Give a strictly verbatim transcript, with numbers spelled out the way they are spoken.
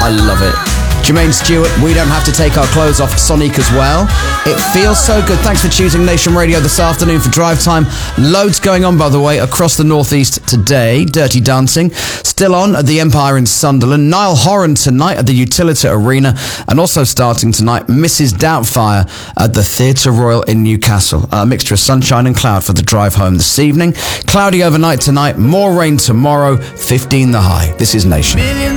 I love it. Jermaine Stewart, We Don't Have to Take Our Clothes Off, Sonic as well. It feels so good. Thanks for choosing Nation Radio this afternoon for Drive Time. Loads going on, by the way, across the northeast today. Dirty Dancing still on at the Empire in Sunderland. Niall Horan tonight at the Utilita Arena. And also starting tonight, Missus Doubtfire at the Theatre Royal in Newcastle. A mixture of sunshine and cloud for the drive home this evening. Cloudy overnight tonight, more rain tomorrow, fifteen the high. This is Nation.